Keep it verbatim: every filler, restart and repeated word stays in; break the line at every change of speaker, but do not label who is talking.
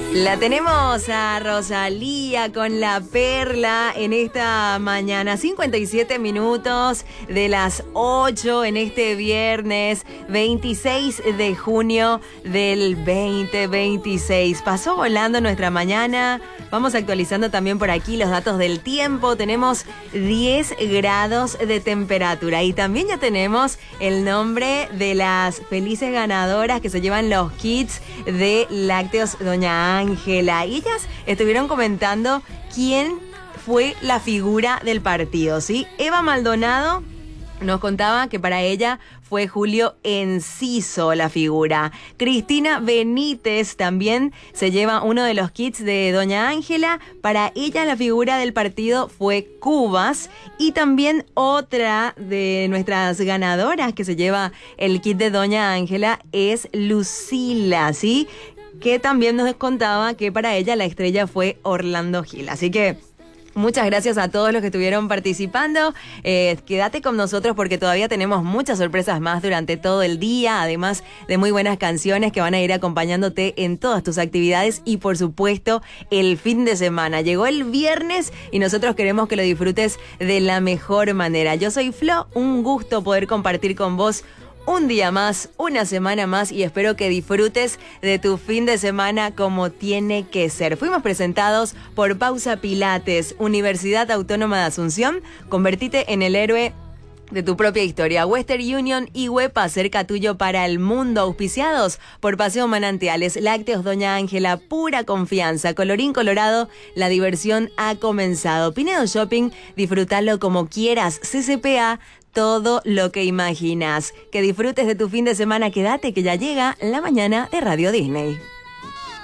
La tenemos a Rosalía con La Perla en esta mañana, cincuenta y siete minutos de las ocho en este viernes veintiséis de junio del veinte veintiséis. Pasó volando nuestra mañana, vamos actualizando también por aquí los datos del tiempo. Tenemos diez grados de temperatura y también ya tenemos el nombre de las felices ganadoras que se llevan los kits de Lácteos Doña Ángela. Y ellas estuvieron comentando quién fue la figura del partido, ¿sí? Eva Maldonado nos contaba que para ella fue Julio Enciso la figura. Cristina Benítez también se lleva uno de los kits de Doña Ángela. Para ella la figura del partido fue Cubas. Y también otra de nuestras ganadoras que se lleva el kit de Doña Ángela es Lucila, ¿sí? Que también nos contaba que para ella la estrella fue Orlando Gil. Así que muchas gracias a todos los que estuvieron participando. Eh, quédate con nosotros porque todavía tenemos muchas sorpresas más durante todo el día, además de muy buenas canciones que van a ir acompañándote en todas tus actividades y por supuesto el fin de semana. Llegó el viernes y nosotros queremos que lo disfrutes de la mejor manera. Yo soy Flo, un gusto poder compartir con vos un día más, una semana más y espero que disfrutes de tu fin de semana como tiene que ser. Fuimos presentados por Pausa Pilates, Universidad Autónoma de Asunción. Convertite en el héroe de tu propia historia. Western Union y Huepa, cerca tuyo para el mundo. Auspiciados por Paseo Manantiales, Lácteos Doña Ángela, pura confianza. Colorín colorado, la diversión ha comenzado. Pinedo Shopping, disfrútalo como quieras. C C P A, todo lo que imaginas. Que disfrutes de tu fin de semana. Quédate que ya llega la mañana de Radio Disney.